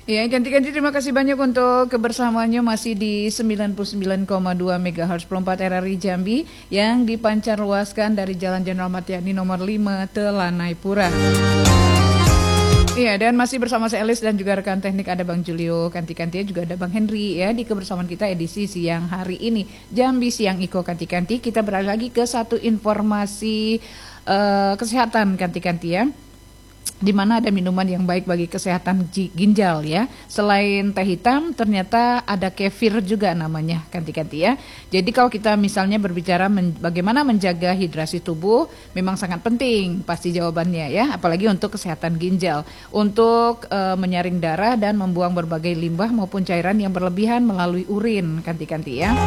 Ya, ganti-ganti terima kasih banyak untuk kebersamaannya masih di 99,2 MHz Perempat RRI Jambi yang dipancar luaskan dari Jalan Jenderal Matiani nomor 5 Telanai Pura. Iya, dan masih bersama saya Elis dan juga rekan teknik ada Bang Julio, kanti-kantinya juga ada Bang Henry ya di kebersamaan kita edisi siang hari ini. Jambi Siang Iko Kanti-kanti, kita beralih lagi ke satu informasi kesehatan kanti-kanti ya. Di mana ada minuman yang baik bagi kesehatan ginjal ya. Selain teh hitam, ternyata ada kefir juga namanya, kanti-kanti ya. Jadi kalau kita misalnya berbicara bagaimana menjaga hidrasi tubuh, memang sangat penting pasti jawabannya ya. Apalagi untuk kesehatan ginjal, untuk menyaring darah dan membuang berbagai limbah maupun cairan yang berlebihan melalui urin, kanti-kanti ya.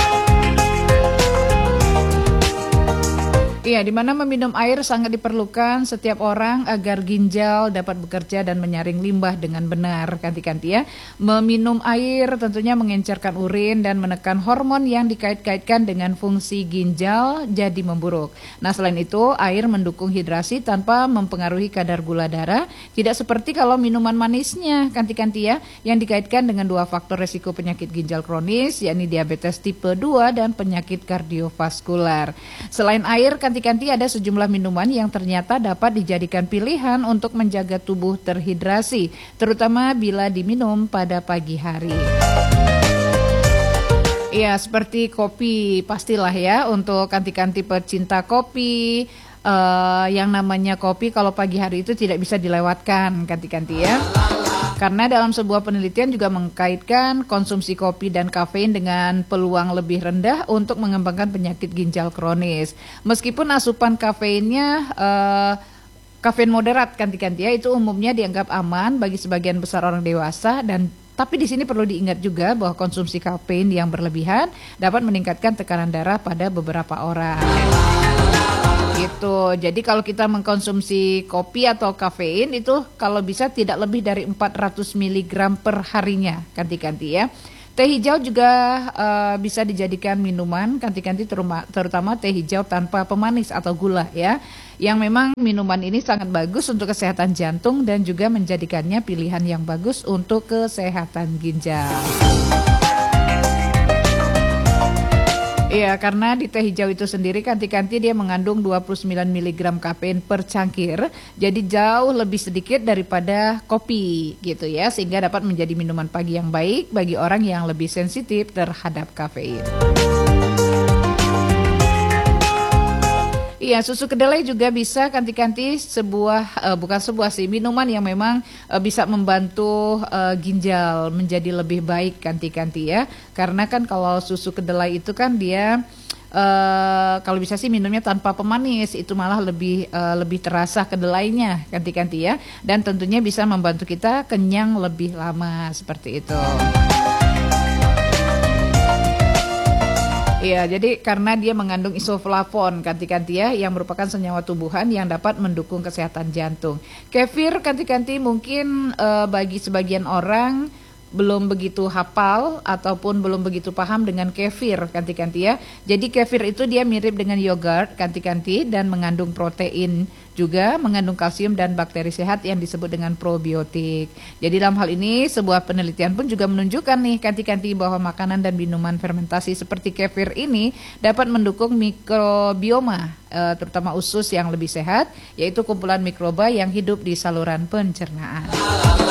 Iya, di mana meminum air sangat diperlukan setiap orang agar ginjal dapat bekerja dan menyaring limbah dengan benar, kanti-kanti ya. Meminum air tentunya mengencerkan urin dan menekan hormon yang dikait-kaitkan dengan fungsi ginjal jadi memburuk. Nah, selain itu, air mendukung hidrasi tanpa mempengaruhi kadar gula darah, tidak seperti kalau minuman manisnya, kanti-kanti ya, yang dikaitkan dengan dua faktor resiko penyakit ginjal kronis, yakni diabetes tipe 2 dan penyakit kardiovaskular. Selain air, kanti-kanti ada sejumlah minuman yang ternyata dapat dijadikan pilihan untuk menjaga tubuh terhidrasi, terutama bila diminum pada pagi hari. Iya, seperti kopi pastilah ya untuk kanti-kanti pecinta kopi. Yang namanya kopi kalau pagi hari itu tidak bisa dilewatkan, kanti-kanti ya. Karena dalam sebuah penelitian juga mengkaitkan konsumsi kopi dan kafein dengan peluang lebih rendah untuk mengembangkan penyakit ginjal kronis. Meskipun asupan kafeinnya kafein moderat, kanti-kanti ya, itu umumnya dianggap aman bagi sebagian besar orang dewasa tapi di sini perlu diingat juga bahwa konsumsi kafein yang berlebihan dapat meningkatkan tekanan darah pada beberapa orang. Gitu. Jadi kalau kita mengkonsumsi kopi atau kafein itu kalau bisa tidak lebih dari 400 mg per harinya, kanti-kanti ya. Teh hijau juga bisa dijadikan minuman, kanti-kanti, terutama teh hijau tanpa pemanis atau gula ya. Yang memang minuman ini sangat bagus untuk kesehatan jantung dan juga menjadikannya pilihan yang bagus untuk kesehatan ginjal. Iya, karena di teh hijau itu sendiri kanti-kanti dia mengandung 29 mg kafein per cangkir, jadi jauh lebih sedikit daripada kopi gitu ya, sehingga dapat menjadi minuman pagi yang baik bagi orang yang lebih sensitif terhadap kafein. Iya, susu kedelai juga bisa kanti-kanti bukan sebuah sih, minuman yang memang bisa membantu ginjal menjadi lebih baik, kanti-kanti ya. Karena kan kalau susu kedelai itu kan dia kalau bisa sih minumnya tanpa pemanis, itu malah lebih terasa kedelainya, kanti-kanti ya. Dan tentunya bisa membantu kita kenyang lebih lama seperti itu. Iya, jadi karena dia mengandung isoflavon, kanti-kanti ya, yang merupakan senyawa tumbuhan yang dapat mendukung kesehatan jantung. Kefir, kanti-kanti, mungkin bagi sebagian orang belum begitu hafal ataupun belum begitu paham dengan kefir, kanti-kanti ya. Jadi kefir itu dia mirip dengan yogurt, kanti-kanti, dan mengandung protein juga, mengandung kalsium dan bakteri sehat yang disebut dengan probiotik. Jadi dalam hal ini sebuah penelitian pun juga menunjukkan nih, kanti-kanti, bahwa makanan dan minuman fermentasi seperti kefir ini dapat mendukung mikrobioma, terutama usus yang lebih sehat, yaitu kumpulan mikroba yang hidup di saluran pencernaan.